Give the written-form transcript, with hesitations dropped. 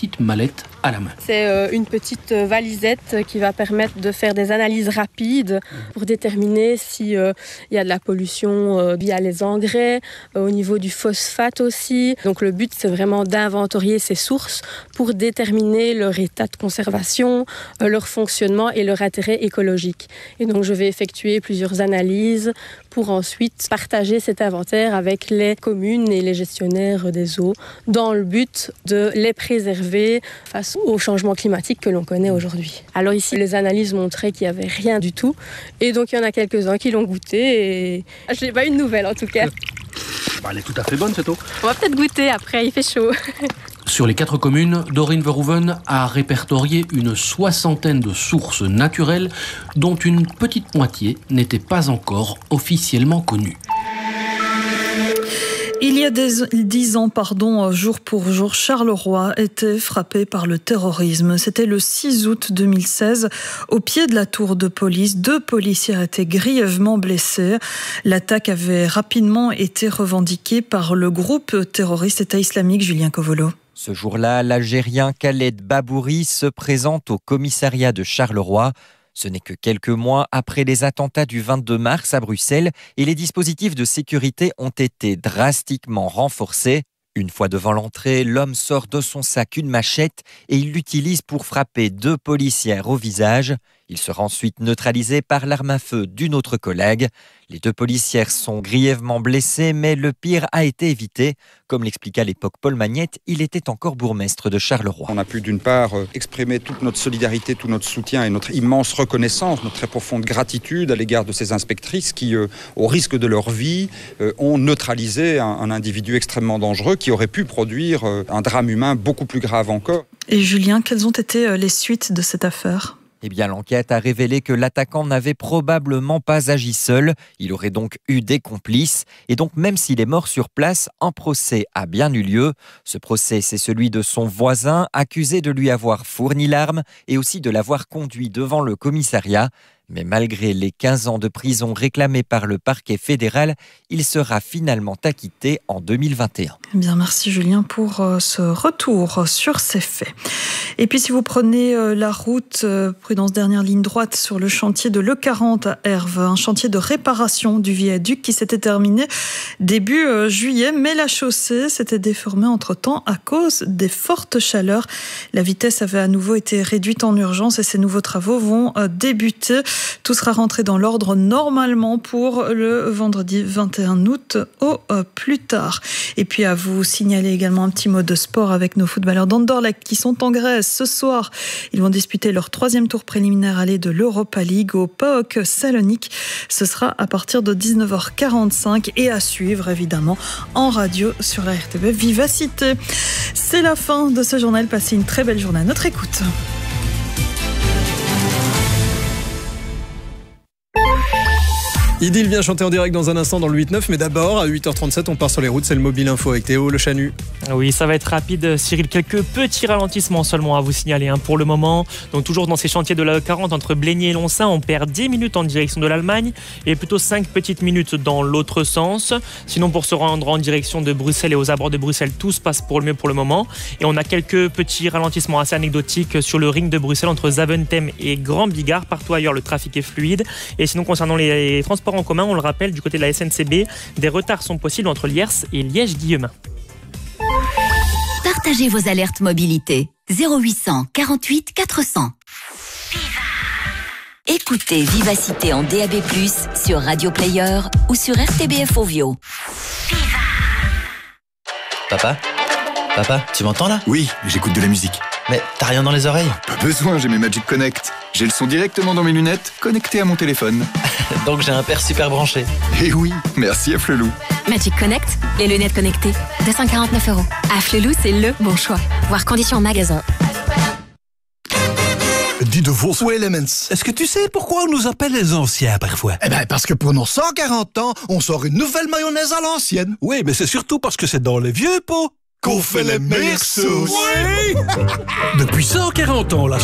petite mallette à la main. C'est une petite valisette qui va permettre de faire des analyses rapides pour déterminer s'il y a de la pollution via les engrais, au niveau du phosphate aussi. Donc le but, c'est vraiment d'inventorier ces sources pour déterminer leur état de conservation, leur fonctionnement et leur intérêt écologique. Et donc je vais effectuer plusieurs analyses pour ensuite partager cet inventaire avec les communes et les gestionnaires des eaux dans le but de les préserver face au changement climatique que l'on connaît aujourd'hui. Alors ici, les analyses montraient qu'il n'y avait rien du tout et donc il y en a quelques-uns qui l'ont goûté et je n'ai pas eu de nouvelles en tout cas. Elle est tout à fait bonne cette eau. On va peut-être goûter après, il fait chaud. Sur les 4 communes, Doreen Verhoeven a répertorié une 60aine de sources naturelles dont une petite moitié n'était pas encore officiellement connue. Il y a 10 ans, jour pour jour, Charleroi était frappé par le terrorisme. C'était le 6 août 2016. Au pied de la tour de police, 2 policiers étaient grièvement blessés. L'attaque avait rapidement été revendiquée par le groupe terroriste État islamique. Julien Covolo. Ce jour-là, l'Algérien Khaled Babouri se présente au commissariat de Charleroi. Ce n'est que quelques mois après les attentats du 22 mars à Bruxelles et les dispositifs de sécurité ont été drastiquement renforcés. Une fois devant l'entrée, l'homme sort de son sac une machette et il l'utilise pour frapper 2 policières au visage. Il sera ensuite neutralisé par l'arme à feu d'une autre collègue. Les 2 policières sont grièvement blessées, mais le pire a été évité. Comme l'expliqua à l'époque Paul Magnette, il était encore bourgmestre de Charleroi. On a pu d'une part exprimer toute notre solidarité, tout notre soutien et notre immense reconnaissance, notre très profonde gratitude à l'égard de ces inspectrices qui, au risque de leur vie, ont neutralisé un individu extrêmement dangereux qui aurait pu produire un drame humain beaucoup plus grave encore. Et Julien, quelles ont été les suites de cette affaire ? Eh bien, l'enquête a révélé que l'attaquant n'avait probablement pas agi seul. Il aurait donc eu des complices. Et donc, même s'il est mort sur place, un procès a bien eu lieu. Ce procès, c'est celui de son voisin, accusé de lui avoir fourni l'arme et aussi de l'avoir conduit devant le commissariat. Mais malgré les 15 ans de prison réclamés par le parquet fédéral, il sera finalement acquitté en 2021. Bien, merci Julien pour ce retour sur ces faits. Et puis si vous prenez la route, prudence dernière ligne droite sur le chantier de l'E40 à Herve, un chantier de réparation du viaduc qui s'était terminé début juillet, mais la chaussée s'était déformée entre-temps à cause des fortes chaleurs. La vitesse avait à nouveau été réduite en urgence et ces nouveaux travaux vont débuter. Tout sera rentré dans l'ordre normalement pour le vendredi 21 août au plus tard. Et puis à vous signaler également un petit mot de sport avec nos footballeurs d'Anderlecht qui sont en Grèce ce soir. Ils vont disputer leur 3e tour préliminaire aller de l'Europa League au PAOK Salonique. Ce sera à partir de 19h45 et à suivre évidemment en radio sur la RTBF Vivacité. C'est la fin de ce journal. Passez une très belle journée à notre écoute. Idylle vient chanter en direct dans un instant dans le 8-9, mais d'abord à 8h37 on part sur les routes, c'est le Mobile Info avec Théo Le Chanu. Oui, ça va être rapide Cyril, quelques petits ralentissements seulement à vous signaler pour le moment. Donc toujours dans ces chantiers de la E40 entre Blénier et Lonsin, on perd 10 minutes en direction de l'Allemagne et plutôt 5 petites minutes dans l'autre sens. Sinon pour se rendre en direction de Bruxelles et aux abords de Bruxelles, tout se passe pour le mieux pour le moment. Et on a quelques petits ralentissements assez anecdotiques sur le ring de Bruxelles entre Zaventem et Grand Bigard. Partout ailleurs le trafic est fluide. Et sinon concernant les transports en commun, on le rappelle, du côté de la SNCB, des retards sont possibles entre Liers et Liège-Guillemin. Partagez vos alertes mobilité. 0800 48 400. Écoutez Vivacité en DAB+, sur Radio Player ou sur RTBF Ovio. Papa, tu m'entends là ? Oui, j'écoute de la musique. Mais t'as rien dans les oreilles ? Pas besoin, j'ai mes Magic Connect. J'ai le son directement dans mes lunettes, connecté à mon téléphone. Donc j'ai un père super branché. Eh oui, merci Afflelou. Magic Connect, les lunettes connectées, 249 €. Afflelou, c'est le bon choix. Voir conditions en magasin. Dis de vos Elements. Est-ce que tu sais pourquoi on nous appelle les anciens parfois? Eh ben parce que pour nos 140 ans, on sort une nouvelle mayonnaise à l'ancienne. Oui, mais c'est surtout parce que c'est dans les vieux pots qu'on fait les meilleures sauces. Oui. Depuis 140 ans, la